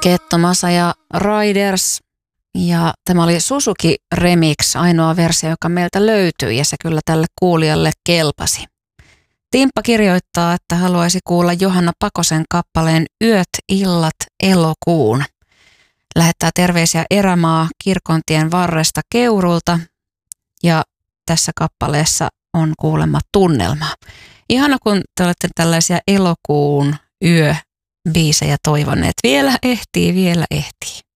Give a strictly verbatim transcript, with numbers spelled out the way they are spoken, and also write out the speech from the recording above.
Ketto Masa ja Riders. Ja tämä oli Suzuki Remix, ainoa versio, joka meiltä löytyi ja se kyllä tälle kuulijalle kelpasi. Timppa kirjoittaa, että haluaisi kuulla Johanna Pakosen kappaleen Yöt, illat, elokuun. Lähettää terveisiä Erämaa Kirkontien varresta Keurulta ja tässä kappaleessa on kuulemma tunnelmaa. Ihana, kun te olette tällaisia elokuun yöbiisejä toivoneet. Vielä ehtii, vielä ehtii.